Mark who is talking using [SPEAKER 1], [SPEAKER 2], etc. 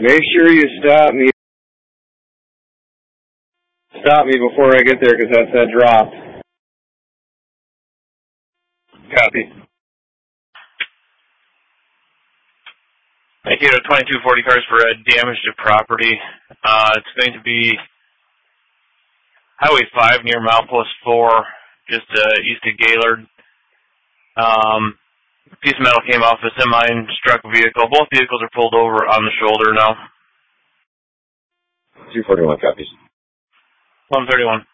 [SPEAKER 1] Make sure you stop me. Stop me before I get there, because that's that drop. Copy.
[SPEAKER 2] Thank you. 2240 cars for damage to property. It's going to be Highway 5 near Milepost 4, just east of Gaylord. A piece of metal came off a semi and struck a vehicle. Both vehicles are pulled over on the shoulder now.
[SPEAKER 1] 241 copies.
[SPEAKER 2] 131.